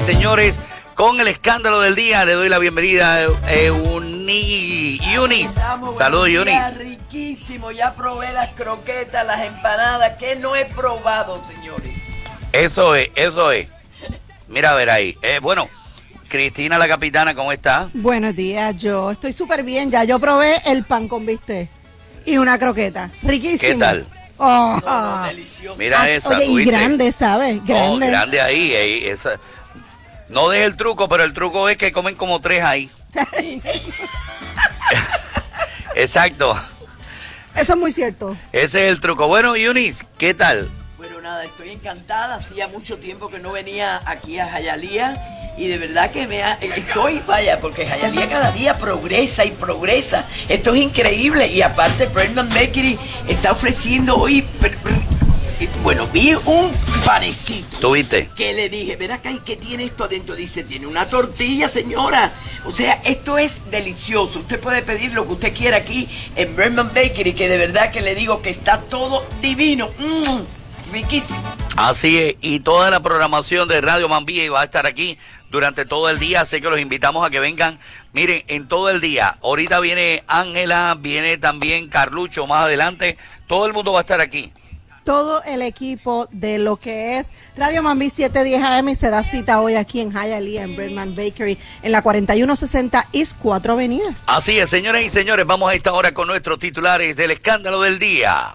señores, con el escándalo del día le doy la bienvenida a Yunis. Saludos, Yunis. Riquísimo, ya probé las croquetas, las empanadas, que no he probado, señores. Eso es. Mira, a ver ahí. Bueno, Cristina, la capitana, ¿cómo está? Buenos días, yo estoy súper bien. Ya yo probé el pan con bistec y una croqueta. Riquísimo. ¿Qué tal? Oh, no, delicioso. Mira esa, oye, y ¿tuviste? grande, ¿sabes? Grande. Oh, grande ahí, esa. No deje el truco, pero el truco es que comen como 3 ahí. Exacto. Eso es muy cierto. Ese es el truco. Bueno, Yunis, ¿qué tal? Bueno, nada, estoy encantada. Hacía mucho tiempo que no venía aquí a Hialeah. Y de verdad que porque Hialeah cada día progresa y progresa. Esto es increíble. Y aparte, Breadman Bakery está ofreciendo hoy... Bueno, vi un panecito. ¿Tuviste? Que le dije, verá acá, ¿y qué tiene esto adentro? Dice, tiene una tortilla, señora. O sea, esto es delicioso. Usted puede pedir lo que usted quiera aquí en Breadman Bakery, que de verdad que le digo que está todo divino. Riquísimo. Así es, y toda la programación de Radio Mambí va a estar aquí durante todo el día, así que los invitamos a que vengan, miren, en todo el día. Ahorita viene Ángela, viene también Carlucho más adelante, todo el mundo va a estar aquí. Todo el equipo de lo que es Radio Mambí 710 AM se da cita hoy aquí en Hialeah, en Breadman Bakery, en la 4160 East 4 Avenida. Así es, señoras y señores, vamos a esta hora con nuestros titulares del escándalo del día.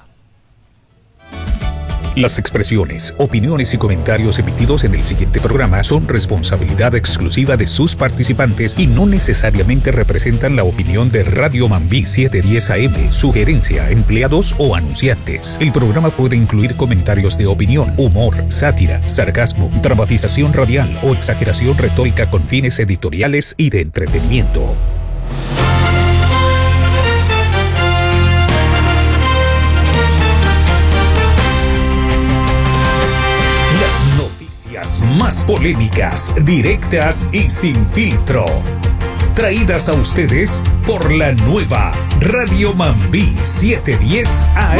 Las expresiones, opiniones y comentarios emitidos en el siguiente programa son responsabilidad exclusiva de sus participantes y no necesariamente representan la opinión de Radio Mambí 710 AM, sugerencia, empleados o anunciantes. El programa puede incluir comentarios de opinión, humor, sátira, sarcasmo, dramatización radial o exageración retórica con fines editoriales y de entretenimiento. Más polémicas, directas y sin filtro. Traídas a ustedes por la nueva Radio Mambí 710 AM.